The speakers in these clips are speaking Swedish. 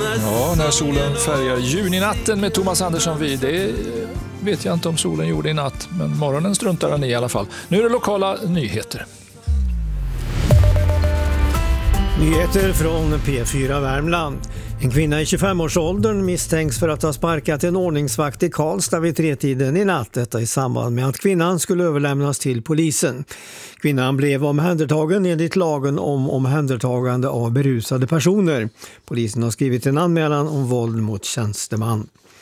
Ja, när solen färgar juninatten med Thomas Andersson vid. Det vet jag inte om solen gjorde i natt, men morgonen struntar den i alla fall. Nu är det lokala nyheter. Nyheter från P4 Värmland. En kvinna i 25-årsåldern misstänks för att ha sparkat en ordningsvakt i Karlstad vid 3-tiden i natt. Detta i samband med att kvinnan skulle överlämnas till polisen. Kvinnan blev omhändertagen enligt lagen om omhändertagande av berusade personer. Polisen har skrivit en anmälan om våld mot tjänsteman.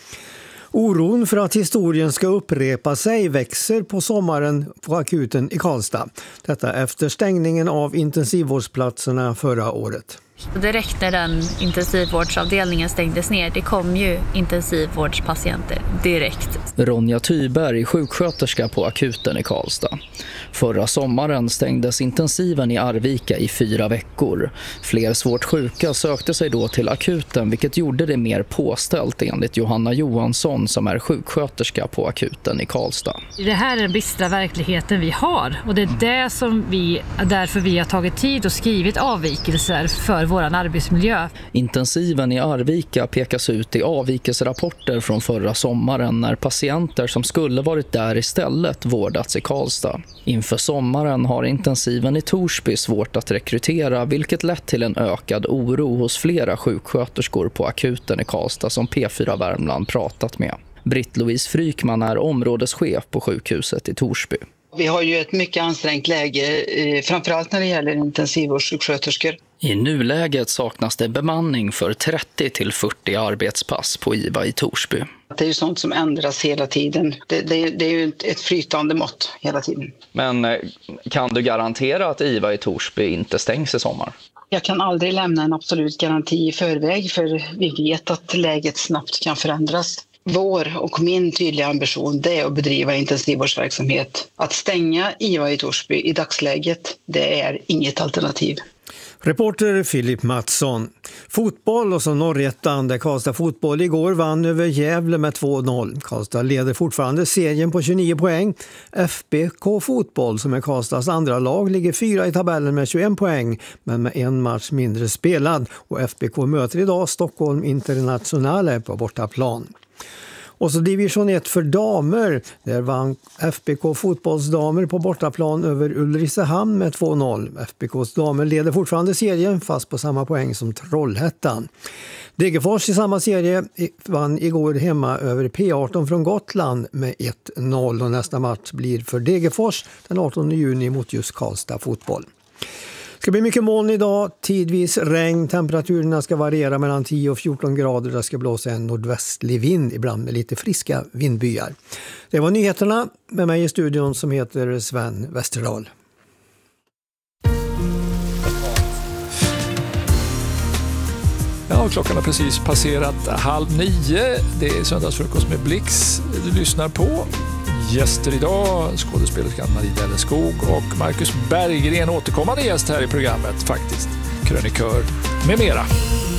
Oron för att historien ska upprepa sig växer på sommaren på akuten i Karlstad. Detta efter stängningen av intensivvårdsplatserna förra året. Direkt när den intensivvårdsavdelningen stängdes ner, det kom ju intensivvårdspatienter direkt. Ronja Tyberg, sjuksköterska på akuten i Karlstad. Förra sommaren stängdes intensiven i Arvika i 4 veckor. Fler svårt sjuka sökte sig då till akuten, vilket gjorde det mer påställt enligt Johanna Johansson som är sjuksköterska på akuten i Karlstad. Det här är den bistra verkligheten vi har och det är därför vi har tagit tid och skrivit avvikelser för våran arbetsmiljö. Intensiven i Arvika pekas ut i avvikelserapporter från förra sommaren när patienter som skulle varit där istället vårdats i Karlstad. Inför sommaren har intensiven i Torsby svårt att rekrytera, vilket lett till en ökad oro hos flera sjuksköterskor på akuten i Karlstad som P4 Värmland pratat med. Britt-Louise Frykman är områdeschef på sjukhuset i Torsby. Vi har ju ett mycket ansträngt läge, framförallt när det gäller intensivvårdssjuksköterskor. I nuläget saknas det bemanning för 30-40 arbetspass på IVA i Torsby. Det är ju sånt som ändras hela tiden. Det är ju ett flytande mått hela tiden. Men kan du garantera att IVA i Torsby inte stängs i sommar? Jag kan aldrig lämna en absolut garanti i förväg, för vi vet att läget snabbt kan förändras. Vår och min tydliga ambition, det är att bedriva intensivvårdsverksamhet. Att stänga IVA i Torsby i dagsläget, det är inget alternativ. Reporter Filip Mattsson. Fotboll och så Norrettan där Karlstad Fotboll igår vann över Gävle med 2-0. Karlstad leder fortfarande serien på 29 poäng. FBK Fotboll som är Karlstads andra lag ligger 4 i tabellen med 21 poäng men med en match mindre spelad. Och FBK möter idag Stockholm Internationale på bortaplan. Och så division 1 för damer. Där vann FBK fotbollsdamer på bortaplan över Ulricehamn med 2-0. FBKs damer leder fortfarande serien fast på samma poäng som Trollhättan. Degerfors i samma serie vann igår hemma över P18 från Gotland med 1-0. Och nästa match blir för Degerfors den 18 juni mot just Karlstad Fotboll. Det ska bli mycket moln idag, tidvis regn, temperaturerna ska variera mellan 10 och 14 grader. Det ska blåsa en nordvästlig vind, ibland med lite friska vindbyar. Det var nyheterna med mig i studion som heter Sven Westerdahl. Ja, klockan har precis passerat 8:30. Det är söndagsfrukost med Blix du lyssnar på. Gäster idag, skådespelerskan Marie Delleskog och Marcus Berggren, återkommande gäst här i programmet faktiskt, krönikör med mera.